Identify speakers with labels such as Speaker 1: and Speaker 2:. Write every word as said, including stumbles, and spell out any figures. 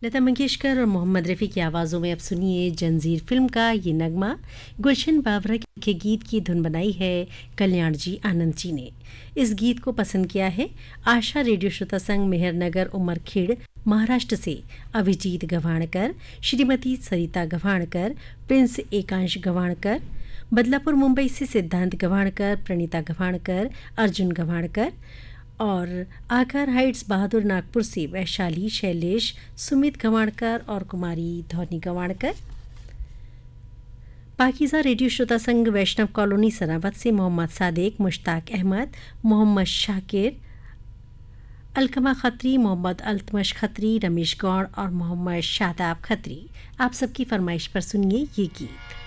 Speaker 1: लता मंगेशकर और मोहम्मद रफ़ी की आवाज़ों में अब सुनिए जंजीर फिल्म का ये नगमा। गुलशन बावरा के गीत की धुन बनाई है कल्याण जी आनंद जी ने। इस गीत को पसंद किया है आशा रेडियो श्रोता संघ मेहरनगर उमरखेड़ महाराष्ट्र से अभिजीत गवाणकर, श्रीमती सरिता गवाणकर, प्रिंस एकांश गवाणकर, बदलापुर मुंबई से सिद्धांत गवाणकर, प्रणीता गवाणकर, अर्जुन गवाणकर और आकर हाइट्स बहादुर नागपुर से वैशाली, शैलेश, सुमित गवाणकर और कुमारी धौनी गवाणकर। पाकिज़ा रेडियो श्रोता संघ वैष्णव कॉलोनी सनावत से मोहम्मद सादिक, मुश्ताक अहमद, मोहम्मद शाकिर, अलकमा खत्री, मोहम्मद अल्तमश खत्री, रमेश गौड़ और मोहम्मद शादाब खत्री। आप सबकी फरमाइश पर सुनिए ये गीत।